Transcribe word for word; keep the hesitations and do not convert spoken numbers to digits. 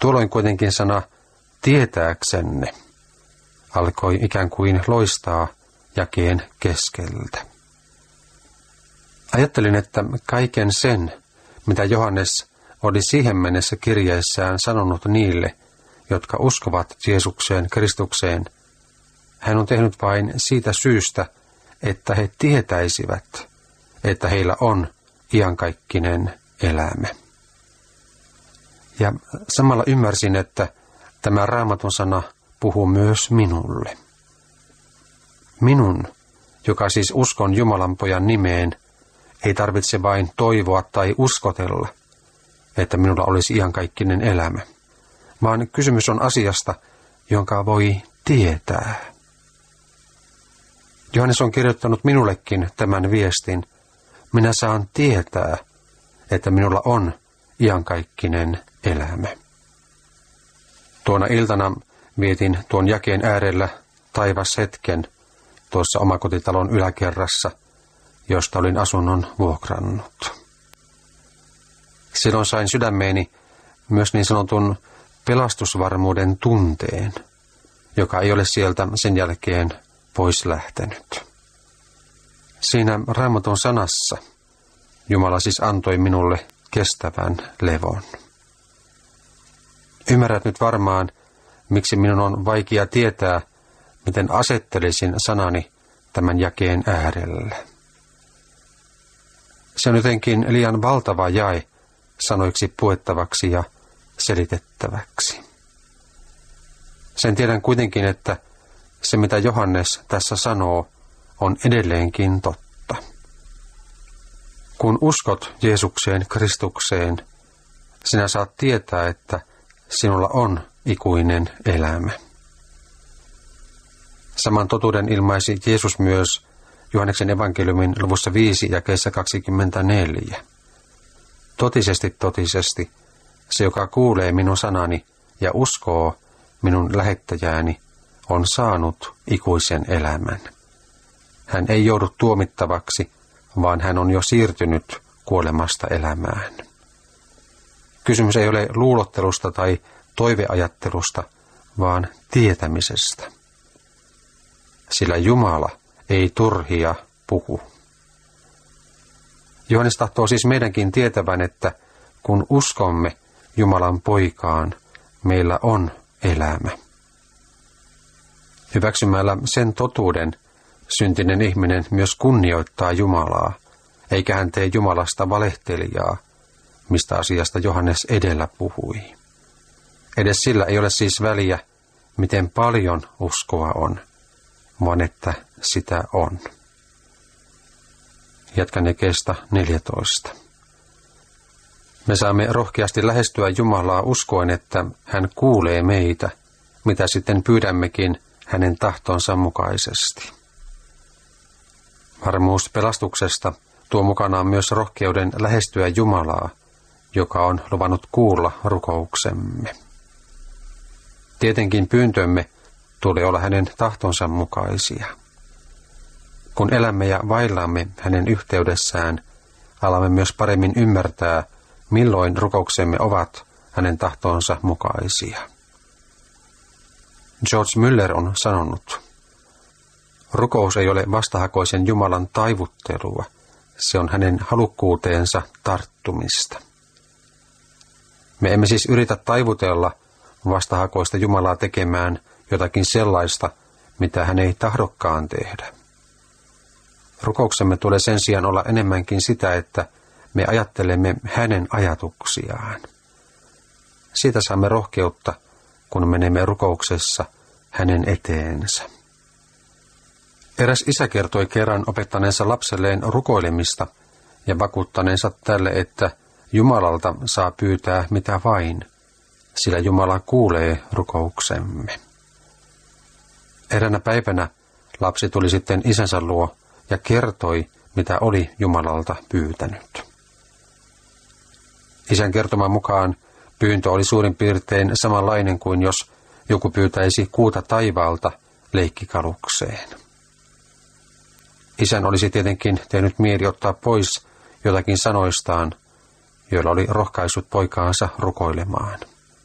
Tuolloin kuitenkin sana tietääksenne alkoi ikään kuin loistaa jakeen keskeltä. Ajattelin, että kaiken sen, mitä Johannes oli siihen mennessä kirjeessään sanonut niille, jotka uskovat Jeesukseen, Kristukseen, hän on tehnyt vain siitä syystä, että he tietäisivät, että heillä on iankaikkinen elämä. Ja samalla ymmärsin, että tämä Raamatun sana puhuu myös minulle. Minun, joka siis uskon Jumalan pojan nimeen, ei tarvitse vain toivoa tai uskotella, että minulla olisi iankaikkinen elämä, vaan kysymys on asiasta, jonka voi tietää. Johannes on kirjoittanut minullekin tämän viestin. Minä saan tietää, että minulla on iankaikkinen elämä. Tuona iltana vietin tuon jakeen äärellä taivashetken tuossa omakotitalon yläkerrassa, josta olin asunnon vuokrannut. Silloin sain sydämeeni myös niin sanotun pelastusvarmuuden tunteen, joka ei ole sieltä sen jälkeen pois lähtenyt. Siinä Raamatun sanassa Jumala siis antoi minulle kestävän levon. Ymmärrät nyt varmaan, miksi minun on vaikea tietää, miten asettelisin sanani tämän jakeen äärellä. Se on jotenkin liian valtava jae sanoiksi puettavaksi ja selitettäväksi. Sen tiedän kuitenkin, että se mitä Johannes tässä sanoo, on edelleenkin totta. Kun uskot Jeesukseen, Kristukseen, sinä saat tietää, että sinulla on ikuinen elämä. Saman totuuden ilmaisi Jeesus myös Johanneksen evankeliumin luvussa viisi jakeessa kaksikymmentäneljä. Totisesti, totisesti, se joka kuulee minun sanani ja uskoo minun lähettäjääni, on saanut ikuisen elämän. Hän ei joudu tuomittavaksi, vaan hän on jo siirtynyt kuolemasta elämään. Kysymys ei ole luulottelusta tai toiveajattelusta, vaan tietämisestä. Sillä Jumala ei turhia puhu. Johannes tahtoo siis meidänkin tietävän, että kun uskomme Jumalan poikaan, meillä on elämä. Hyväksymällä sen totuuden syntinen ihminen myös kunnioittaa Jumalaa, eikä hän tee Jumalasta valehtelijaa, mistä asiasta Johannes edellä puhui. Edes sillä ei ole siis väliä, miten paljon uskoa on, vaan että sitä on. Jatkan jakeesta neljätoista. Me saamme rohkeasti lähestyä Jumalaa uskoen, että hän kuulee meitä, mitä sitten pyydämmekin hänen tahtonsa mukaisesti. Varmuus pelastuksesta tuo mukanaan myös rohkeuden lähestyä Jumalaa, joka on luvannut kuulla rukouksemme. Tietenkin pyyntömme tulee olla hänen tahtonsa mukaisia. Kun elämme ja vaillaamme hänen yhteydessään, alamme myös paremmin ymmärtää, milloin rukouksemme ovat hänen tahtonsa mukaisia. George Müller on sanonut, rukous ei ole vastahakoisen Jumalan taivuttelua, se on hänen halukkuuteensa tarttumista. Me emme siis yritä taivutella vastahakoista Jumalaa tekemään jotakin sellaista, mitä hän ei tahdokkaan tehdä. Rukouksemme tulee sen sijaan olla enemmänkin sitä, että me ajattelemme hänen ajatuksiaan. Siitä saamme rohkeutta, kun menemme rukouksessa hänen eteensä. Eräs isä kertoi kerran opettaneensa lapselleen rukoilemista ja vakuuttaneensa tälle, että Jumalalta saa pyytää mitä vain, sillä Jumala kuulee rukouksemme. Eräänä päivänä lapsi tuli sitten isänsä luo ja kertoi, mitä oli Jumalalta pyytänyt. Isän kertoman mukaan pyyntö oli suurin piirtein samanlainen kuin jos joku pyytäisi kuuta taivaalta leikkikalukseen. Isän olisi tietenkin tehnyt mieli ottaa pois jotakin sanoistaan, joilla oli rohkaissut poikaansa rukoilemaan.